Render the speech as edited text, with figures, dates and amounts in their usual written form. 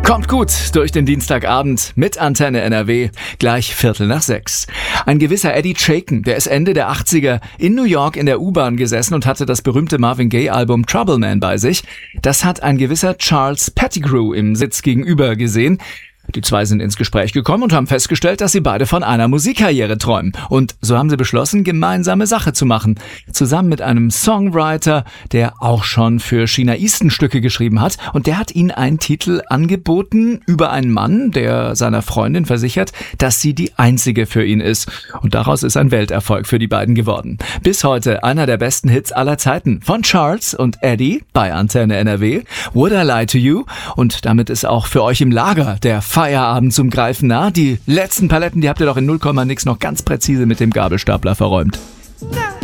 Kommt gut durch den Dienstagabend mit Antenne NRW, gleich 5:45. Ein gewisser Eddie Chaikin, der ist Ende der 80er in New York in der U-Bahn gesessen und hatte das berühmte Marvin Gaye-Album Trouble Man bei sich. Das hat ein gewisser Charles Pettigrew im Sitz gegenüber gesehen. Die zwei sind ins Gespräch gekommen und haben festgestellt, dass sie beide von einer Musikkarriere träumen. Und so haben sie beschlossen, gemeinsame Sache zu machen. Zusammen mit einem Songwriter, der auch schon für Sheena Easton Stücke geschrieben hat. Und der hat ihnen einen Titel angeboten über einen Mann, der seiner Freundin versichert, dass sie die einzige für ihn ist. Und daraus ist ein Welterfolg für die beiden geworden. Bis heute einer der besten Hits aller Zeiten von Charles und Eddie bei Antenne NRW. Would I Lie to You? Und damit ist auch für euch im Lager der Feierabend zum Greifen nah. Die letzten Paletten, die habt ihr doch in 0, nix noch ganz präzise mit dem Gabelstapler verräumt.